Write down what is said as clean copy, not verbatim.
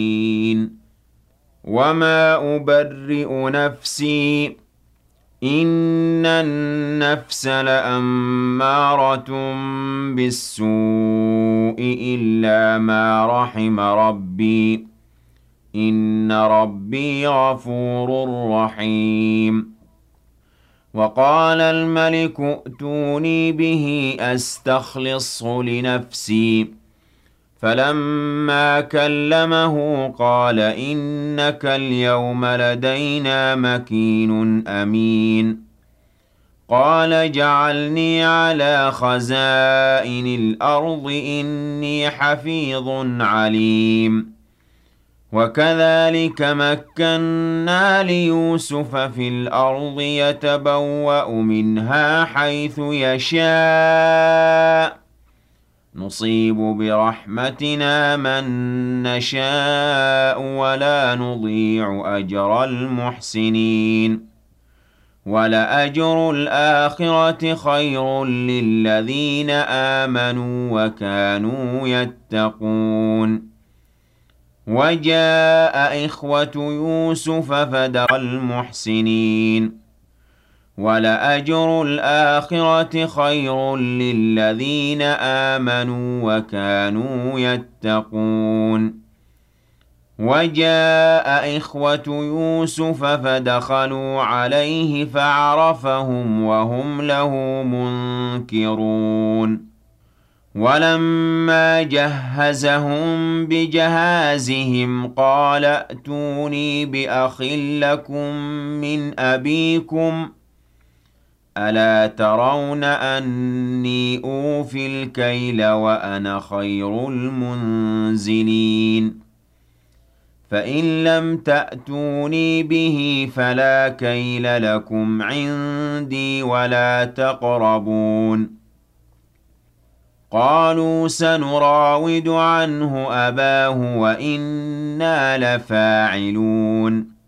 وما أبرئ نفسي إن النفس لأمارة بالسوء إلا ما رحم ربي إن ربي غفور رحيم وقال الملك ائتوني به أستخلصه لنفسي فلما كلمه قال إنك اليوم لدينا مكين أمين قال اجعلني على خزائن الأرض إني حفيظ عليم وكذلك مكنا ليوسف في الأرض يتبوأ منها حيث يشاء نصيب برحمتنا من نشاء ولا نضيع أجر المحسنين ولأجر الآخرة خير للذين آمنوا وكانوا يتقون وجاء إخوة يوسف فدخلوا المحسنين ولأجر الآخرة خير للذين آمنوا وكانوا يتقون وجاء إخوة يوسف فدخلوا عليه فعرفهم وهم له منكرون ولما جهزهم بجهازهم قال ائتوني بأخ لكم من أبيكم ألا ترون أني أوفي الكيل وأنا خير المنزلين فإن لم تأتوني به فلا كيل لكم عندي ولا تقربون قالوا سنراود عنه أباه وإنا لفاعلون